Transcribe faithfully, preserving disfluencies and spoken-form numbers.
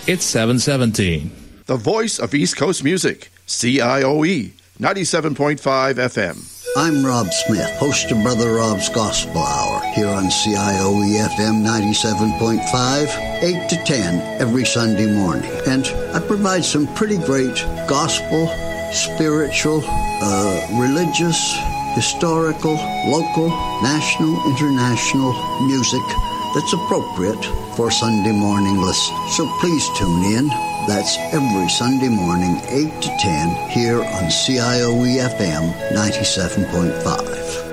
it's seven seventeen. The voice of East Coast music, C I O E, ninety-seven point five F M. I'm Rob Smith, host of Brother Rob's Gospel Hour, here on C I O E F M ninety-seven point five, eight to ten every Sunday morning. And I provide some pretty great gospel, spiritual, uh, religious, historical, local, national, international music that's appropriate for Sunday morning listen. So please tune in. That's every Sunday morning, eight to ten, here on C I O E F M ninety-seven point five.